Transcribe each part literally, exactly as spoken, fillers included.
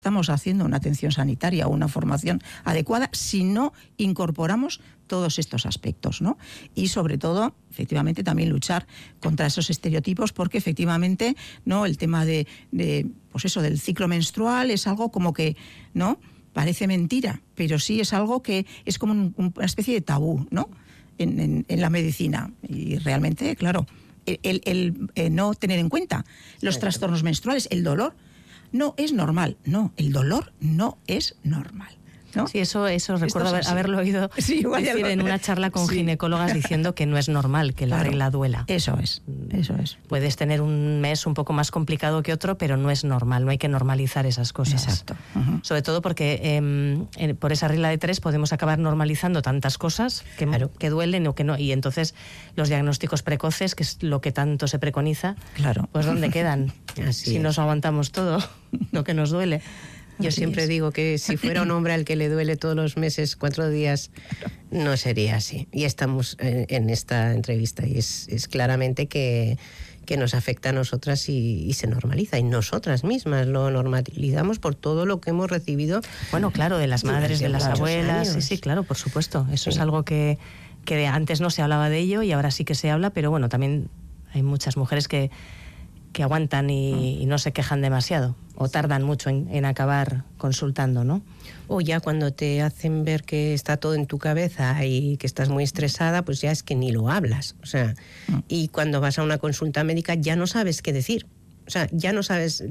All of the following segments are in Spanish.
estamos haciendo una atención sanitaria o una formación adecuada si no incorporamos todos estos aspectos, ¿no? Y sobre todo, efectivamente, también luchar contra esos estereotipos, porque efectivamente, ¿no?, el tema de, de pues eso, del ciclo menstrual es algo como que, ¿no?, parece mentira, pero sí es algo que es como un, una especie de tabú, ¿no?, en, en, en la medicina. Y realmente, claro, el, el, el eh, no tener en cuenta los claro. trastornos menstruales, el dolor, no es normal. No, el dolor no es normal, ¿no? Sí, eso, eso recuerdo haber, haberlo oído sí, decir en una charla con sí. ginecólogas diciendo que no es normal que la claro, regla duela. Eso es, eso es. Puedes tener un mes un poco más complicado que otro, pero no es normal, no hay que normalizar esas cosas. Exacto. Uh-huh. Sobre todo porque eh, eh, por esa regla de tres podemos acabar normalizando tantas cosas que, claro. que duelen o que no, y entonces los diagnósticos precoces, que es lo que tanto se preconiza, claro. pues ¿dónde quedan? Así si es. nos aguantamos todo lo que nos duele. Yo así siempre es. digo que si fuera un hombre al que le duele todos los meses, cuatro días, no sería así. Y estamos en, en esta entrevista y es, es claramente que, que nos afecta a nosotras y, y se normaliza. Y nosotras mismas lo normalizamos por todo lo que hemos recibido. Bueno, claro, de las madres, de las abuelas. Sí, sí, claro, por supuesto. Eso sí. es algo que, que antes no se hablaba de ello y ahora sí que se habla, pero bueno, también hay muchas mujeres que... que aguantan y, y no se quejan demasiado o tardan mucho en, en acabar consultando, ¿no? O ya cuando te hacen ver que está todo en tu cabeza y que estás muy estresada, pues ya es que ni lo hablas. O sea, y cuando vas a una consulta médica ya no sabes qué decir. O sea, ya no sabes,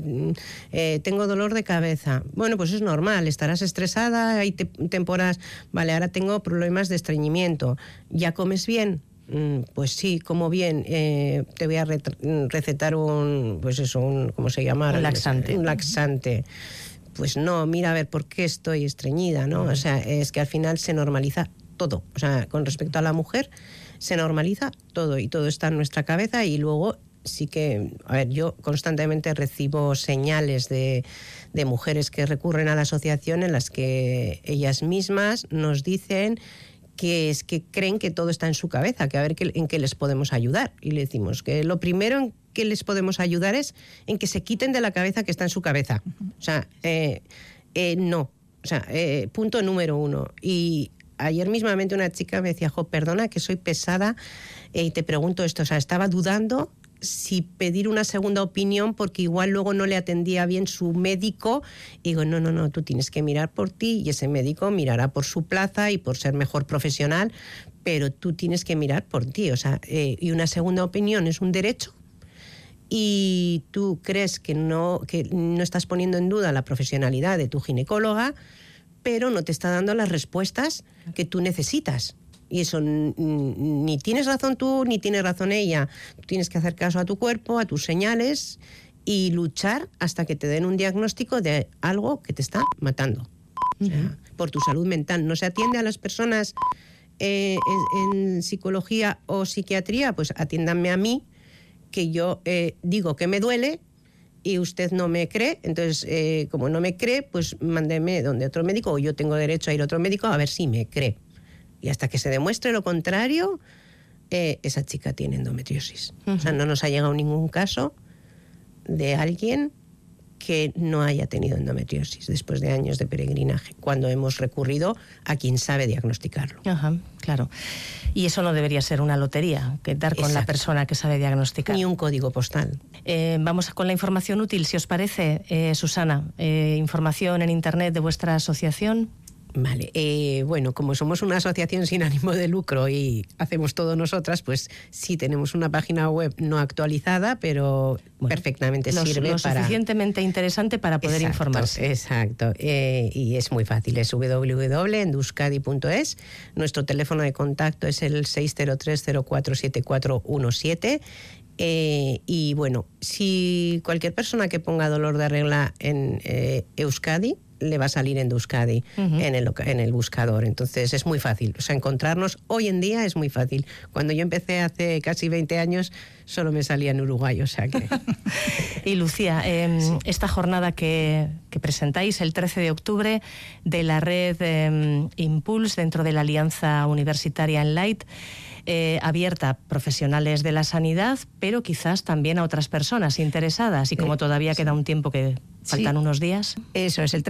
eh, tengo dolor de cabeza. Bueno, pues es normal, estarás estresada, hay te- temporadas, vale, ahora tengo problemas de estreñimiento. ¿Ya comes bien? Pues sí, como bien, eh, te voy a re- recetar un, pues eso, un, ¿cómo se llama? Un laxante. Un laxante. Pues no, mira a ver por qué estoy estreñida, ¿no? O sea, es que al final se normaliza todo. O sea, con respecto a la mujer, se normaliza todo y todo está en nuestra cabeza y luego sí que, a ver, yo constantemente recibo señales de, de mujeres que recurren a la asociación en las que ellas mismas nos dicen que es que creen que todo está en su cabeza, que a ver qué, en qué les podemos ayudar. Y le decimos que lo primero en que les podemos ayudar es en que se quiten de la cabeza que está en su cabeza. O sea, eh, eh, no. O sea, eh, punto número uno. Y ayer mismamente una chica me decía, jo, perdona que soy pesada eh, y te pregunto esto. O sea, estaba dudando si pedir una segunda opinión porque igual luego no le atendía bien su médico. Y digo, no, no, no, tú tienes que mirar por ti y ese médico mirará por su plaza y por ser mejor profesional, pero tú tienes que mirar por ti. O sea, eh, y una segunda opinión es un derecho y tú crees que no, que no estás poniendo en duda la profesionalidad de tu ginecóloga, pero no te está dando las respuestas que tú necesitas. Y eso ni tienes razón tú, ni tiene razón ella. Tú tienes que hacer caso a tu cuerpo, a tus señales y luchar hasta que te den un diagnóstico de algo que te está matando. O sea, por tu salud mental. No se atiende a las personas eh, en, en psicología o psiquiatría, pues atiéndanme a mí, que yo eh, digo que me duele y usted no me cree. Entonces, eh, como no me cree, pues mándeme donde otro médico o yo tengo derecho a ir a otro médico a ver si me cree. Y hasta que se demuestre lo contrario, eh, esa chica tiene endometriosis. Uh-huh. O sea, no nos ha llegado ningún caso de alguien que no haya tenido endometriosis después de años de peregrinaje, cuando hemos recurrido a quien sabe diagnosticarlo. Ajá, claro. Y eso no debería ser una lotería, quedar con Exacto. la persona que sabe diagnosticar. Ni un código postal. Eh, vamos con la información útil, si os parece, eh, Susana. Eh, información en internet de vuestra asociación. Vale, eh, bueno, como somos una asociación sin ánimo de lucro y hacemos todo nosotras, pues sí tenemos una página web no actualizada, pero bueno, perfectamente lo, sirve lo para... suficientemente interesante para poder exacto, informarse. Exacto, eh, y es muy fácil, es doble u doble u doble u punto enduscadi punto es. Nuestro teléfono de contacto es el seis cero tres cero cuatro siete cuatro uno siete. Eh, y bueno, si cualquier persona que ponga dolor de regla en eh, Euskadi, le va a salir en Euskadi, uh-huh. en, el, en el buscador. Entonces es muy fácil. O sea, encontrarnos hoy en día es muy fácil. Cuando yo empecé hace casi veinte años, solo me salía en Uruguay, o sea que... Y Lucía, eh, sí. esta jornada que, que presentáis el trece de octubre de la red eh, Impulse dentro de la Alianza Universitaria Enlight, eh, abierta a profesionales de la sanidad, pero quizás también a otras personas interesadas. Y como todavía queda un tiempo que Faltan sí. unos días. Eso es, el